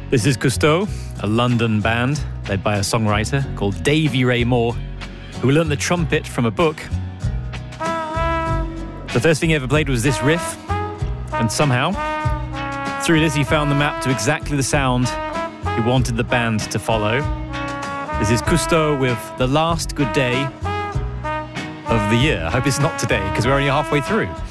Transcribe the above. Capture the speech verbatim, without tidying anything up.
This is Cousteau, a London band led by a songwriter called Davy Ray Moore, who learned the trumpet from a book. The first thing he ever played was this riff, and somehow, through this he found the map to exactly the sound he wanted the band to follow. This is Cousteau with The Last Good Day of the Year. I hope it's not today, because we're only halfway through.